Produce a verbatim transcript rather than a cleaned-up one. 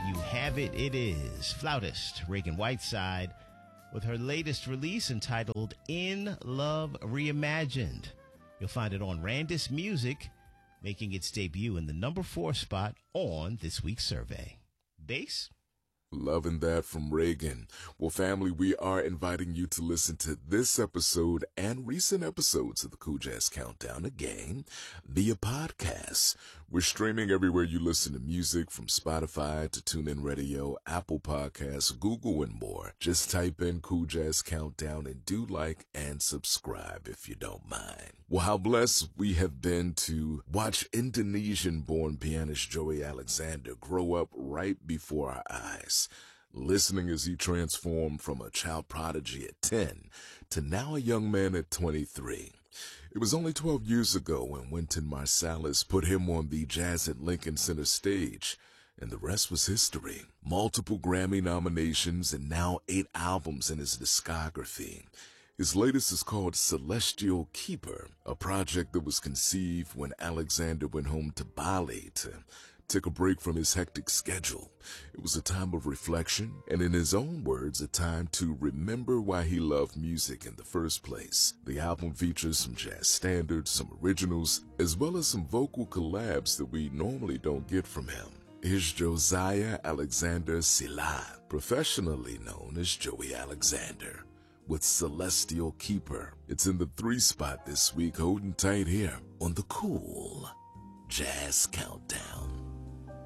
you have it. It is flautist Reagan Whiteside with her latest release entitled In Love Reimagined. You'll find it on Randis Music, making its debut in the number four spot on this week's survey. Bass? Loving that from Reagan. Well, family, we are inviting you to listen to this episode and recent episodes of the Cool Jazz Countdown again via podcast. We're streaming everywhere you listen to music, from Spotify to TuneIn Radio, Apple Podcasts, Google, and more. Just type in Cool Jazz Countdown and do like and subscribe if you don't mind. Well, how blessed we have been to watch Indonesian-born pianist Joey Alexander grow up right before our eyes. Listening as he transformed from a child prodigy at ten to now a young man at twenty-three. It was only twelve years ago when Wynton Marsalis put him on the Jazz at Lincoln Center stage, and the rest was history. Multiple Grammy nominations and now eight albums in his discography. His latest is called Celestial Keeper, a project that was conceived when Alexander went home to Bali to take a break from his hectic schedule. It was a time of reflection, and in his own words, a time to remember why he loved music in the first place. The album features some jazz standards, some originals, as well as some vocal collabs that we normally don't get from him. Here's Josiah Alexander Sila, professionally known as Joey Alexander, with Celestial Keeper. It's in the three spot this week, holding tight here on the Cool Jazz Countdown.